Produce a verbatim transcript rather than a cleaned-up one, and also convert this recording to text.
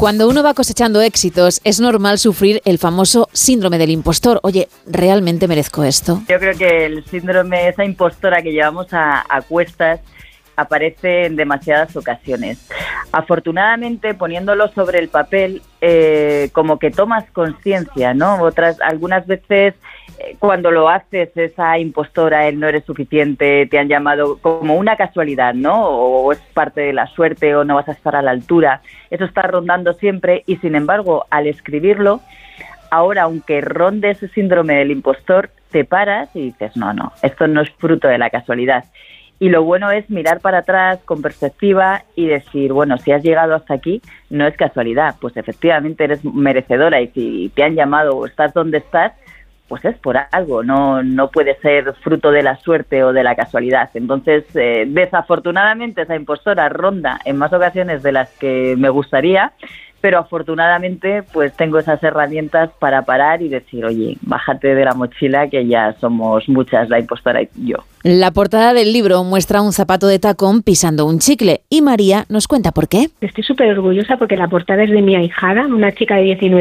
Cuando uno va cosechando éxitos, es normal sufrir el famoso síndrome del impostor. Oye, ¿realmente merezco esto? Yo creo que el síndrome, esa impostora que llevamos a, a cuestas, aparece en demasiadas ocasiones. Afortunadamente, poniéndolo sobre el papel, eh, como que tomas conciencia, ¿no? Otras, algunas veces, eh, cuando lo haces, esa impostora, él no eres suficiente, te han llamado como una casualidad, ¿no? O es parte de la suerte o no vas a estar a la altura. Eso está rondando siempre y, sin embargo, al escribirlo, ahora, aunque ronde ese síndrome del impostor, te paras y dices, no, no, esto no es fruto de la casualidad. Y lo bueno es mirar para atrás con perspectiva y decir, bueno, si has llegado hasta aquí, no es casualidad, pues efectivamente eres merecedora y si te han llamado o estás donde estás, pues es por algo, no, no puede ser fruto de la suerte o de la casualidad. Entonces, eh, desafortunadamente esa impostora ronda en más ocasiones de las que me gustaría, pero afortunadamente pues tengo esas herramientas para parar y decir, oye, bájate de la mochila que ya somos muchas, la impostora y yo. La portada del libro muestra un zapato de tacón pisando un chicle y María nos cuenta por qué. Estoy súper orgullosa porque la portada es de mi ahijada, una chica de diecinueve